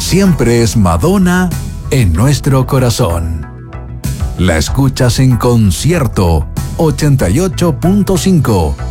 siempre es Madonna en nuestro corazón. La escuchas en Concierto 88.5.